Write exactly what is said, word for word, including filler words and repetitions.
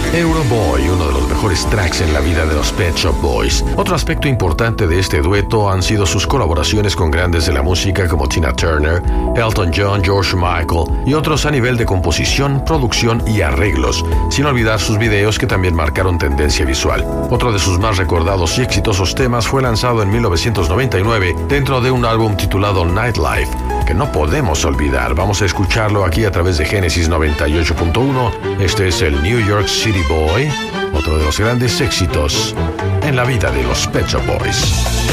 Euroboy, uno de los mejores tracks en la vida de los Pet Shop Boys. Otro aspecto importante de este dueto han sido sus colaboraciones con grandes de la música como Tina Turner, Elton John, George Michael y otros a nivel de composición, producción y arreglos, sin olvidar sus videos que también marcaron tendencia visual. Otro de sus más recordados y exitosos temas fue lanzado en mil novecientos noventa y nueve dentro de un álbum titulado Nightlife, que no podemos olvidar. Vamos a escucharlo aquí a través de Génesis noventa y ocho punto uno. Este es el New York City Boy, otro de los grandes éxitos en la vida de los Pet Shop Boys.